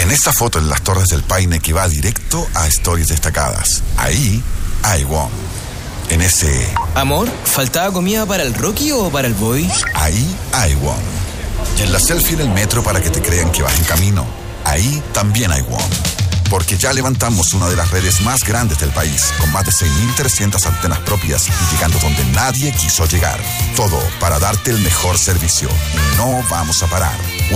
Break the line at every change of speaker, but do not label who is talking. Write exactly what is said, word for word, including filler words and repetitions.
En esa foto en las Torres del Paine que va directo a Stories Destacadas. Ahí hay WOM. En ese...
Amor, ¿faltaba comida para el Rocky o para el Bobby?
Ahí hay WOM. Y en la selfie en el metro para que te crean que vas en camino. Ahí también hay WOM. Porque ya levantamos una de las redes más grandes del país, con más de seis mil trescientas antenas propias y llegando donde nadie quiso llegar. Todo para darte el mejor servicio. Y no vamos a parar.